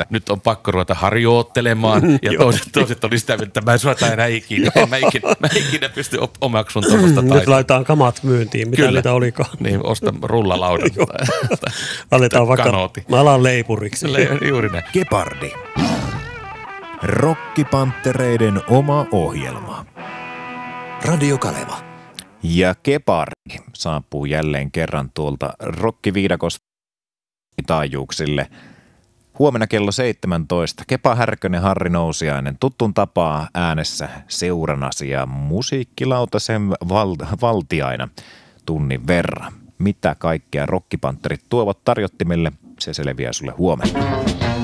että nyt on pakko ruveta harjoittelemaan. Ja toiset oli sitä, että mä en suota enää ikinä. Mä ikinä pysty omaksun tuollaista taitoa. Nyt laitetaan kamat myyntiin, mitä niitä olikaan. Niin, osta rullalaudan tai aletaan vaikka, kanooti. mä alan leipuriksi. Juuri näin. Gepardi. Rokkipanttereiden oma ohjelma. Radio Kaleva. Ja Gepardi saapuu jälleen kerran tuolta rokkiviidakosta taajuuksille. Huomenna kello 17. Kepa Härkönen, Harri Nousiainen. Tuttun tapaa äänessä seurannasi ja musiikkilautasen valtiaina tunnin verran. Mitä kaikkea rokkipantterit tuovat tarjottimelle, se selviää sulle huomenna.